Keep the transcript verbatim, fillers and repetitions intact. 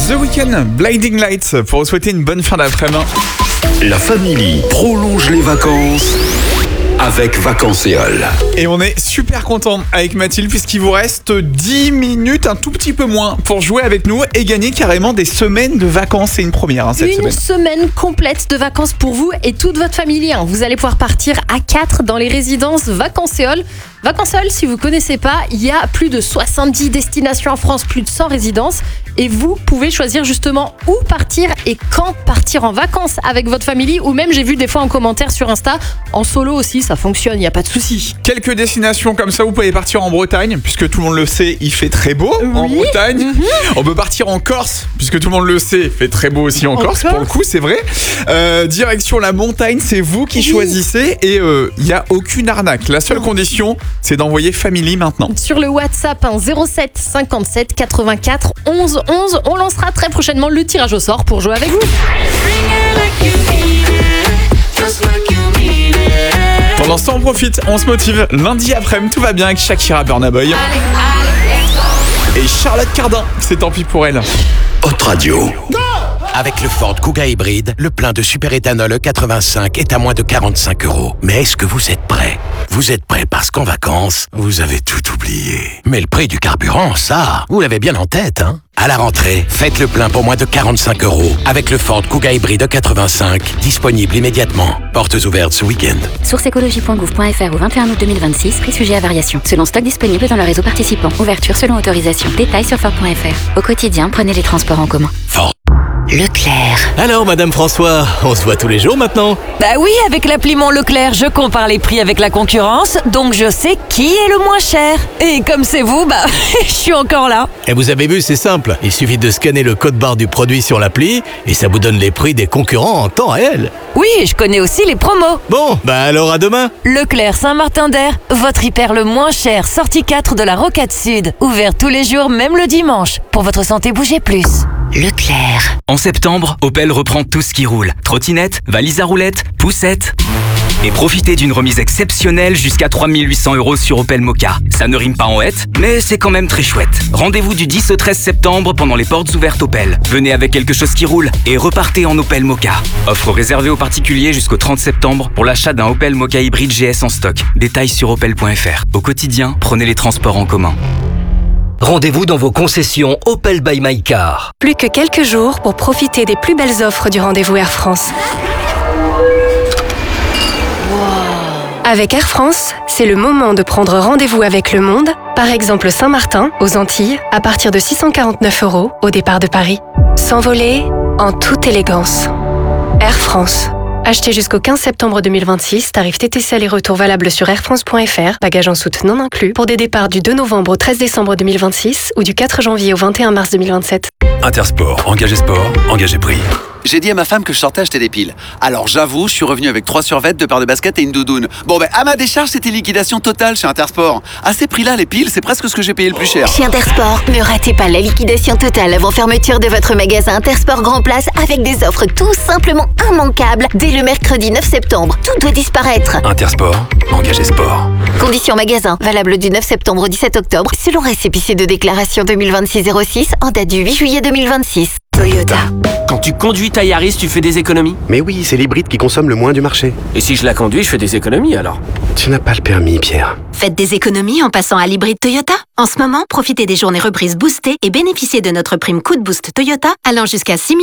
The Weeknd, Blinding Lights, pour vous souhaiter une bonne fin d'après-midi. La famille prolonge les vacances avec Vacancéol. Et on est super content avec Mathilde puisqu'il vous reste dix minutes, un tout petit peu moins, pour jouer avec nous et gagner carrément des semaines de vacances. C'est une première hein, cette une semaine. Une semaine complète de vacances pour vous et toute votre famille. Hein. Vous allez pouvoir partir à quatre dans les résidences Vacancéol. Vacancéol, si vous ne connaissez pas, il y a plus de soixante-dix destinations en France, plus de cent résidences. Et vous pouvez choisir justement où partir et quand partir en vacances avec votre famille. Ou même, j'ai vu des fois en commentaire sur Insta, en solo aussi, ça fonctionne, il n'y a pas de souci. Quelques destinations comme ça, vous pouvez partir en Bretagne, puisque tout le monde le sait, il fait très beau oui. en Bretagne. Mm-hmm. On peut partir en Corse, puisque tout le monde le sait, il fait très beau aussi en, en Corse, Corse, pour le coup, c'est vrai. Euh, direction la montagne, c'est vous qui oui. choisissez et il euh, n'y a aucune arnaque. La seule oh. condition, c'est d'envoyer family maintenant. Sur le WhatsApp, hein, zéro sept cinquante-sept quatre-vingt-quatre onze onze, on lancera très prochainement le tirage au sort pour jouer avec vous. Pendant ce temps, on profite, on se motive. Lundi après-midi, tout va bien avec Shakira, Burna Boy. Et Charlotte Cardin, c'est tant pis pour elle. Hot Radio. Avec le Ford Kuga hybride, le plein de superéthanol E quatre-vingt-cinq est à moins de quarante-cinq euros. Mais est-ce que vous êtes prêts ? Vous êtes prêts parce qu'en vacances, vous avez tout oublié. Mais le prix du carburant, ça, vous l'avez bien en tête, hein ? À la rentrée, faites le plein pour moins de quarante-cinq euros avec le Ford Kuga hybride E quatre-vingt-cinq, disponible immédiatement. Portes ouvertes ce week-end. Source écologie point gouv point f r au vingt et un août deux mille vingt-six, prix sujet à variation. Selon stock disponible dans le réseau participant. Ouverture selon autorisation. Détails sur Ford point f r. Au quotidien, prenez les transports en commun. Ford. Leclerc. Alors, Madame François, on se voit tous les jours maintenant ? Bah oui, avec l'appli Mon Leclerc, je compare les prix avec la concurrence, donc je sais qui est le moins cher. Et comme c'est vous, bah, je suis encore là. Et vous avez vu, c'est simple. Il suffit de scanner le code barre du produit sur l'appli et ça vous donne les prix des concurrents en temps réel. Oui, et je connais aussi les promos. Bon, bah alors à demain. Leclerc Saint-Martin-d'Air, votre hyper le moins cher, sortie quatre de la Rocade Sud. Ouvert tous les jours, même le dimanche. Pour votre santé, bougez plus. Leclerc. En septembre, Opel reprend tout ce qui roule. Trottinette, valise à roulettes, poussette. Et profitez d'une remise exceptionnelle jusqu'à trois mille huit cents euros sur Opel Mokka. Ça ne rime pas en hête, mais c'est quand même très chouette. Rendez-vous du dix au treize septembre pendant les portes ouvertes Opel. Venez avec quelque chose qui roule et repartez en Opel Mokka. Offre réservée aux particuliers jusqu'au trente septembre pour l'achat d'un Opel Mokka hybride G S en stock. Détails sur opel point f r. Au quotidien, prenez les transports en commun. Rendez-vous dans vos concessions Opel by My Car. Plus que quelques jours pour profiter des plus belles offres du rendez-vous Air France. Wow. Avec Air France, c'est le moment de prendre rendez-vous avec le monde, par exemple Saint-Martin, aux Antilles, à partir de six cent quarante-neuf euros au départ de Paris. S'envoler en toute élégance. Air France. Achetez jusqu'au quinze septembre deux mille vingt-six, tarif T T C aller-retour valable sur air france point f r, bagages en soute non inclus, pour des départs du deux novembre au treize décembre deux mille vingt-six ou du quatre janvier au vingt et un mars deux mille vingt-sept. Intersport, engagé sport, engagé prix. J'ai dit à ma femme que je sortais acheter des piles. Alors j'avoue, je suis revenu avec trois survêtements, deux paires de baskets et une doudoune. Bon ben, à ma décharge, c'était liquidation totale chez Intersport. À ces prix-là, les piles, c'est presque ce que j'ai payé le plus cher. Chez Intersport, ne ratez pas la liquidation totale avant fermeture de votre magasin Intersport Grand Place avec des offres tout simplement immanquables dès le mercredi neuf septembre. Tout doit disparaître. Intersport, engagé sport. Conditions magasin, valable du neuf septembre au dix-sept octobre, selon récépissé de déclaration deux mille vingt-six zéro six en date du huit juillet deux mille vingt-six. Toyota. Quand tu conduis ta Yaris, tu fais des économies ? Mais oui, c'est l'hybride qui consomme le moins du marché. Et si je la conduis, je fais des économies alors ? Tu n'as pas le permis, Pierre. Faites des économies en passant à l'hybride Toyota. En ce moment, profitez des journées reprises boostées et bénéficiez de notre prime Coup de Boost Toyota allant jusqu'à six mille